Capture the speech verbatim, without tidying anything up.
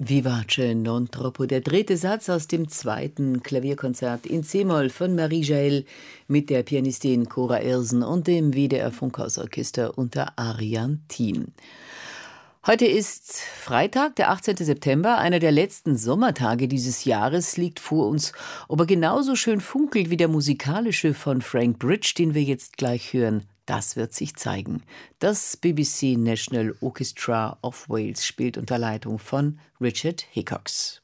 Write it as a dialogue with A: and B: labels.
A: Vivace non troppo, der dritte Satz aus dem zweiten Klavierkonzert in C-Moll von Marie Jael mit der Pianistin Cora Ersen und dem W D R Funkhausorchester unter Arian Thiem. Heute ist Freitag, der achtzehnte September, einer der letzten Sommertage dieses Jahres liegt vor uns. Ob er genauso schön funkelt wie der musikalische von Frank Bridge, den wir jetzt gleich hören, das wird sich zeigen. Das B B C National Orchestra of Wales spielt unter Leitung von Richard Hickox.